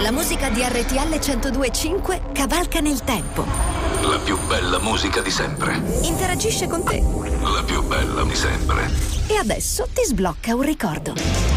La musica di RTL 102.5 cavalca nel tempo. La più bella musica di sempre. Interagisce con te. La più bella di sempre. E adesso ti sblocca un ricordo.